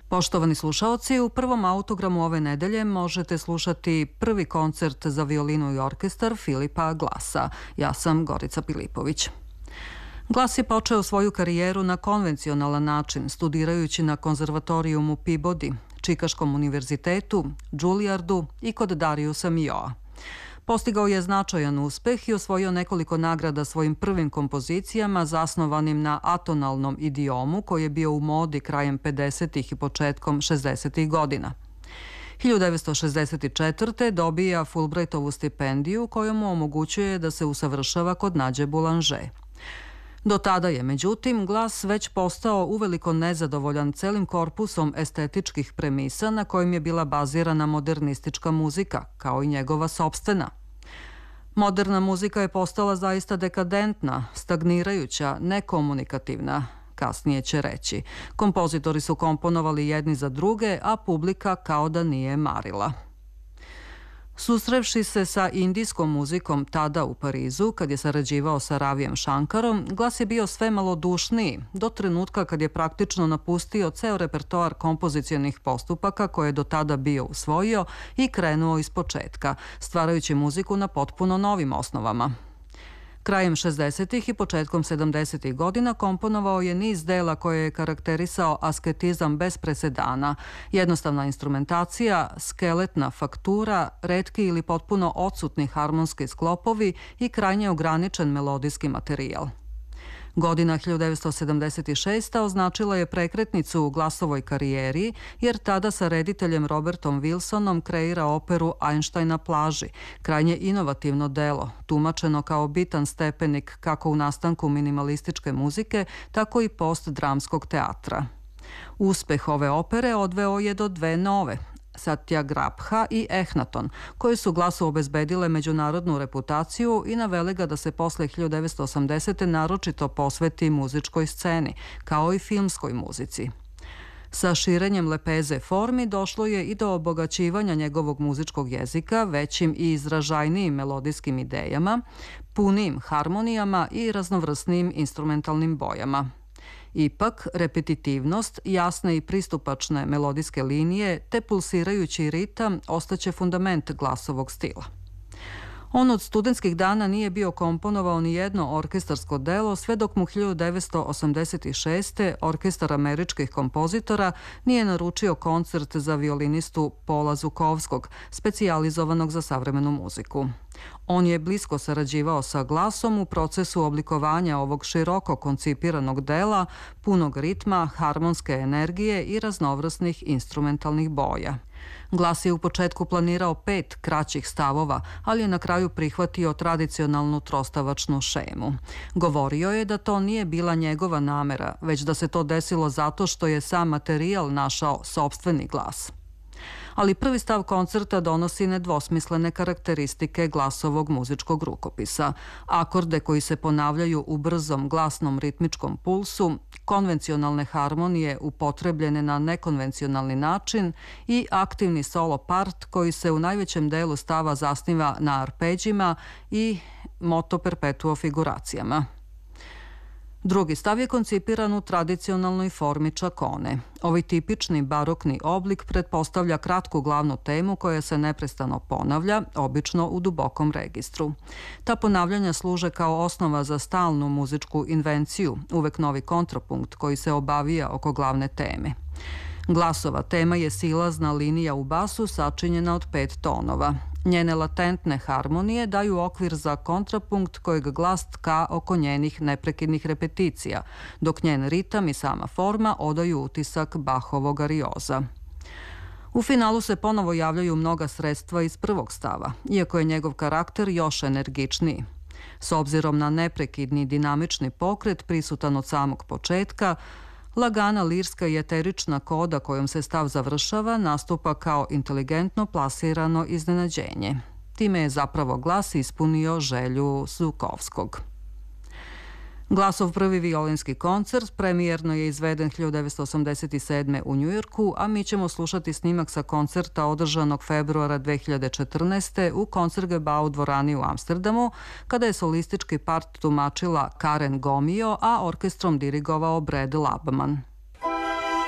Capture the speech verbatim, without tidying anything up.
Poštovani slušaoci, u prvom autogramu ove nedelje možete slušati prvi koncert za violinu i orkestar Filipa Glasa. Ja sam Gorica Pilipović. Glas je počeo svoju karijeru na konvencionalan način, studirajući na konzervatorijumu Peabody, Čikaškom univerzitetu, Juilliardu i kod Dariusa Milhaua. Postigao je značajan uspeh i osvojio nekoliko nagrada svojim prvim kompozicijama zasnovanim na atonalnom idiomu koji je bio u modi krajem pedesetih i početkom šezdesetih godina. hiljadu devetsto šezdeset četvrte. dobija Fulbrightovu stipendiju kojom mu omogućuje da se usavršava kod Nađe Boulanger. Do tada je, međutim, Glas već postao uveliko nezadovoljan celim korpusom estetičkih premisa na kojim je bila bazirana modernistička muzika, kao i njegova sopstvena. Moderna muzika je postala zaista dekadentna, stagnirajuća, nekomunikativna, kasnije će reći. Kompozitori su komponovali jedni za druge, a publika kao da nije marila. Susrevši se sa indijskom muzikom tada u Parizu, kad je sarađivao sa Ravijem Šankarom, Glas je bio sve malodušniji, do trenutka kad je praktično napustio ceo repertoar kompozicionih postupaka koje je do tada bio usvojio i krenuo iz početka, stvarajući muziku na potpuno novim osnovama. Krajem šezdesetih i početkom sedamdesetih godina komponovao je niz dela koje je karakterisao asketizam bez presedana, jednostavna instrumentacija, skeletna faktura, retki ili potpuno odsutni harmonski sklopovi i krajnje ograničen melodijski materijal. Godina hiljadu devetsto sedamdeset šeste. označila je prekretnicu u Glasovoj karijeri, jer tada sa rediteljem Robertom Wilsonom kreira operu Einstein na plaži, krajnje inovativno delo, tumačeno kao bitan stepenik kako u nastanku minimalističke muzike, tako i postdramskog teatra. Uspeh ove opere odveo je do dve nove, Satyagrapha i Ehnaton, koje su Glasu obezbedile međunarodnu reputaciju i navele ga da se posle hiljadu devetsto osamdesete. naročito posveti muzičkoj sceni, kao i filmskoj muzici. Sa širenjem lepeze formi došlo je i do obogaćivanja njegovog muzičkog jezika većim i izražajnijim melodijskim idejama, punijim harmonijama i raznovrsnim instrumentalnim bojama. Ipak, repetitivnost, jasne i pristupačne melodijske linije te pulsirajući ritam ostaće fundament Glasovog stila. On od studentskih dana nije bio komponovao ni jedno orkestarsko delo sve dok mu hiljadu devetsto osamdeset šeste. orkestar američkih kompozitora nije naručio koncert za violinistu Paula Zukovskog, specijalizovanog za savremenu muziku. On je blisko sarađivao sa Glasom u procesu oblikovanja ovog široko koncipiranog dela, punog ritma, harmonske energije i raznovrsnih instrumentalnih boja. Glas je u početku planirao pet kraćih stavova, ali je na kraju prihvatio tradicionalnu trostavačnu šemu. Govorio je da to nije bila njegova namera, već da se to desilo zato što je sam materijal našao sopstveni glas. Ali prvi stav koncerta donosi nedvosmislene karakteristike Glasovog muzičkog rukopisa, akorde koji se ponavljaju u brzom glasnom ritmičkom pulsu, konvencionalne harmonije upotrebljene na nekonvencionalni način i aktivni solo part koji se u najvećem delu stava zasniva na arpeđima i moto perpetuo figuracijama. Drugi stav je koncipiran u tradicionalnoj formi čakone. Ovaj tipični barokni oblik pretpostavlja kratku glavnu temu koja se neprestano ponavlja, obično u dubokom registru. Ta ponavljanja služe kao osnova za stalnu muzičku invenciju, uvek novi kontrapunkt koji se obavija oko glavne teme. Glasova tema je silazna linija u basu sačinjena od pet tonova. Njene latentne harmonije daju okvir za kontrapunkt kojeg glas tka oko njenih neprekidnih repeticija, dok njen ritam i sama forma odaju utisak Bachovog arioza. U finalu se ponovo javljaju mnoga sredstva iz prvog stava, iako je njegov karakter još energičniji. S obzirom na neprekidni dinamični pokret prisutan od samog početka, lagana lirska i eterična koda kojom se stav završava nastupa kao inteligentno plasirano iznenađenje. Time je zapravo Glas ispunio želju Zukovskog. Glasov prvi violinski koncert premijerno je izveden hiljadu devetsto osamdeset sedme. u Njujorku, a mi ćemo slušati snimak sa koncerta održanog februara dve hiljade četrnaeste. u Concertgebouw dvorani u Amsterdamu, kada je solistički part tumačila Karen Gomio, a orkestrom dirigovao Brad Labman.